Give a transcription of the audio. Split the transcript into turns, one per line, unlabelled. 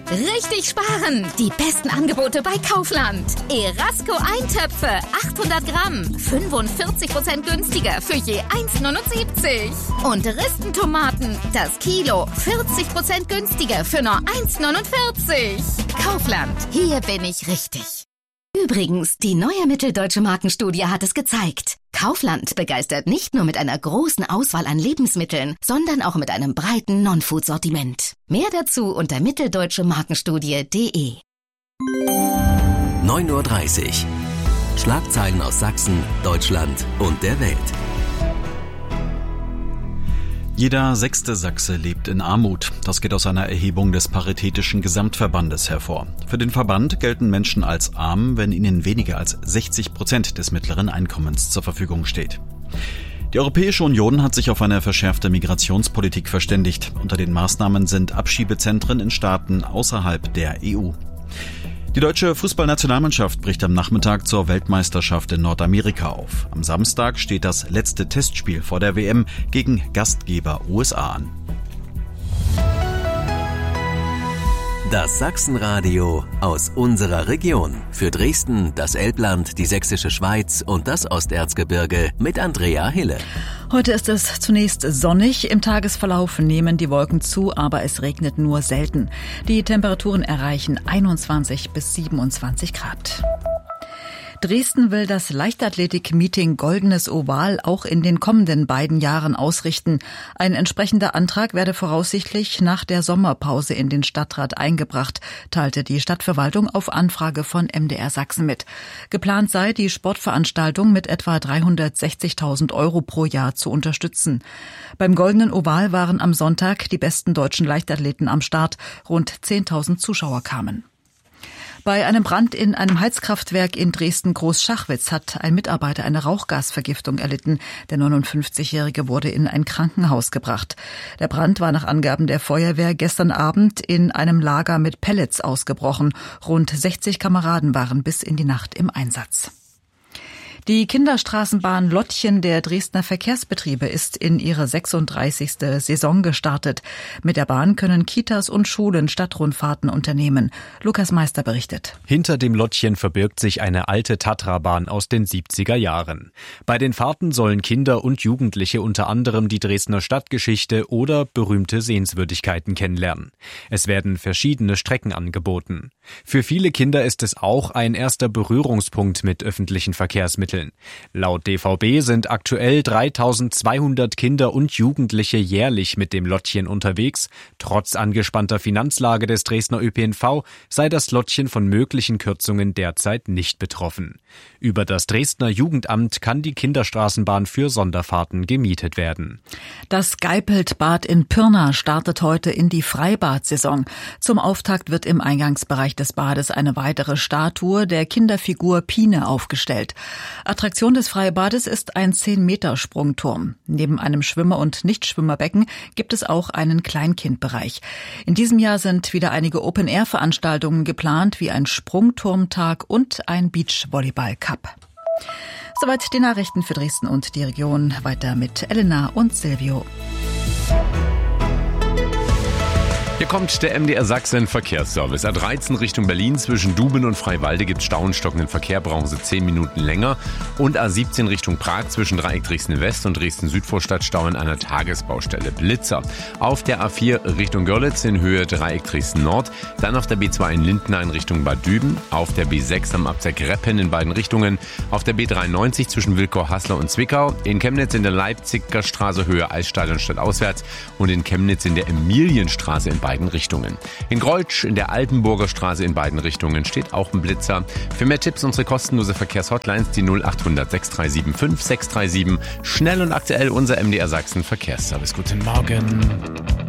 Richtig sparen! Die besten Angebote bei Kaufland. Erasco Eintöpfe, 800 Gramm, 45% günstiger für je 1,79. Und Ristentomaten, das Kilo, 40% günstiger für nur 1,49. Kaufland, hier bin ich richtig. Übrigens, die neue Mitteldeutsche Markenstudie hat es gezeigt. Kaufland begeistert nicht nur mit einer großen Auswahl an Lebensmitteln, sondern auch mit einem breiten Non-Food-Sortiment. Mehr dazu unter mitteldeutschemarkenstudie.de.
9:30 Uhr. Schlagzeilen aus Sachsen, Deutschland und der Welt.
Jeder 6. Sachse lebt in Armut. Das geht aus einer Erhebung des Paritätischen Gesamtverbandes hervor. Für den Verband gelten Menschen als arm, wenn ihnen weniger als 60% des mittleren Einkommens zur Verfügung steht. Die Europäische Union hat sich auf eine verschärfte Migrationspolitik verständigt. Unter den Maßnahmen sind Abschiebezentren in Staaten außerhalb der EU. Die deutsche Fußballnationalmannschaft bricht am Nachmittag zur Weltmeisterschaft in Nordamerika auf. Am Samstag steht das letzte Testspiel vor der WM gegen Gastgeber USA an.
Das Sachsenradio aus unserer Region. Für Dresden, das Elbland, die Sächsische Schweiz und das Osterzgebirge mit Andrea Hille.
Heute ist es zunächst sonnig. Im Tagesverlauf nehmen die Wolken zu, aber es regnet nur selten. Die Temperaturen erreichen 21 bis 27 Grad. Dresden will das Leichtathletik-Meeting Goldenes Oval auch in den kommenden beiden Jahren ausrichten. Ein entsprechender Antrag werde voraussichtlich nach der Sommerpause in den Stadtrat eingebracht, teilte die Stadtverwaltung auf Anfrage von MDR Sachsen mit. Geplant sei, die Sportveranstaltung mit etwa 360.000 € pro Jahr zu unterstützen. Beim Goldenen Oval waren am Sonntag die besten deutschen Leichtathleten am Start. Rund 10.000 Zuschauer kamen. Bei einem Brand in einem Heizkraftwerk in Dresden-Großschachwitz hat ein Mitarbeiter eine Rauchgasvergiftung erlitten. Der 59-Jährige wurde in ein Krankenhaus gebracht. Der Brand war nach Angaben der Feuerwehr gestern Abend in einem Lager mit Pellets ausgebrochen. Rund 60 Kameraden waren bis in die Nacht im Einsatz. Die Kinderstraßenbahn Lottchen der Dresdner Verkehrsbetriebe ist in ihre 36. Saison gestartet. Mit der Bahn können Kitas und Schulen Stadtrundfahrten unternehmen. Lukas Meister berichtet.
Hinter dem Lottchen verbirgt sich eine alte Tatra-Bahn aus den 70er Jahren. Bei den Fahrten sollen Kinder und Jugendliche unter anderem die Dresdner Stadtgeschichte oder berühmte Sehenswürdigkeiten kennenlernen. Es werden verschiedene Strecken angeboten. Für viele Kinder ist es auch ein erster Berührungspunkt mit öffentlichen Verkehrsmitteln. Laut DVB sind aktuell 3.200 Kinder und Jugendliche jährlich mit dem Lottchen unterwegs. Trotz angespannter Finanzlage des Dresdner ÖPNV sei das Lottchen von möglichen Kürzungen derzeit nicht betroffen. Über das Dresdner Jugendamt kann die Kinderstraßenbahn für Sonderfahrten gemietet werden.
Das Geipelt-Bad in Pirna startet heute in die Freibad-Saison. Zum Auftakt wird im Eingangsbereich des Bades eine weitere Statue der Kinderfigur Pine aufgestellt. Attraktion des Freibades ist ein 10-Meter-Sprungturm. Neben einem Schwimmer- und Nichtschwimmerbecken gibt es auch einen Kleinkindbereich. In diesem Jahr sind wieder einige Open-Air-Veranstaltungen geplant, wie ein Sprungturmtag und ein Beachvolleyball-Cup. Soweit die Nachrichten für Dresden und die Region. Weiter mit Elena und Silvio.
Hier kommt der MDR Sachsen Verkehrsservice. A13 Richtung Berlin zwischen Duben und Freiwalde gibt Stau und stockenden Verkehr, brauchen Sie 10 Minuten länger. Und A17 Richtung Prag zwischen Dreieck Dresden West und Dresden Südvorstadt Stau in einer Tagesbaustelle. Blitzer. Auf der A4 Richtung Görlitz in Höhe Dreieck Dresden Nord. Dann auf der B2 in Lindner in Richtung Bad Düben. Auf der B6 am Abzweig Reppen in beiden Richtungen. Auf der B93 zwischen Wilkow-Haßler und Zwickau. In Chemnitz in der Leipziger Straße Höhe Eisstadion stadtauswärts. Und in Chemnitz in der Emilienstraße in beiden Richtungen. In Greutsch in der Altenburger Straße in beiden Richtungen steht auch ein Blitzer. Für mehr Tipps unsere kostenlose Verkehrshotlines die 0800 6375 637. Schnell und aktuell unser MDR Sachsen Verkehrsservice. Guten Morgen.